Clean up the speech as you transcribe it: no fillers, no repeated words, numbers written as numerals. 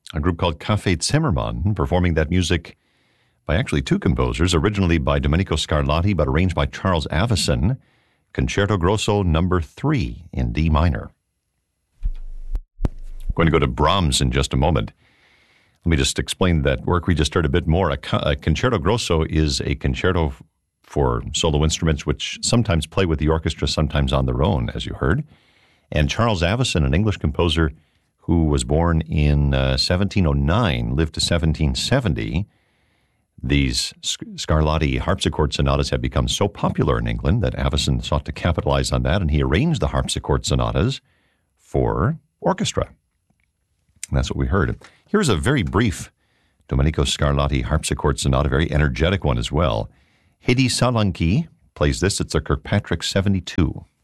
a group called Café Zimmermann, performing that music by actually two composers, originally by Domenico Scarlatti, but arranged by Charles Avison, Concerto Grosso No. 3 in D minor. I'm going to go to Brahms in just a moment. Let me just explain that work we just heard a bit more. A Concerto Grosso is a concerto for solo instruments which sometimes play with the orchestra, sometimes on their own, as you heard. And Charles Avison, an English composer who was born in 1709, lived to 1770, these Scarlatti harpsichord sonatas have become so popular in England that Avison sought to capitalize on that, and he arranged the harpsichord sonatas for orchestra. And that's what we heard. Here's a very brief Domenico Scarlatti harpsichord sonata, a very energetic one as well. Hedi Salanki plays this. It's a Kirkpatrick 72.